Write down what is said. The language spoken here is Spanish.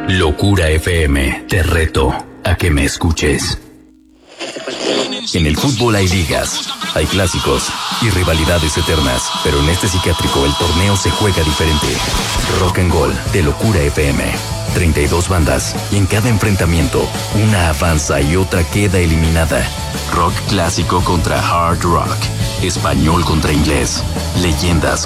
Locura FM, te reto a que me escuches. En el fútbol hay ligas, hay clásicos y rivalidades eternas, pero en este psiquiátrico el torneo se juega diferente. Rock and Gold de Locura FM. 32 bandas y en cada enfrentamiento una avanza y otra queda eliminada. Rock clásico contra hard rock, español contra inglés, leyendas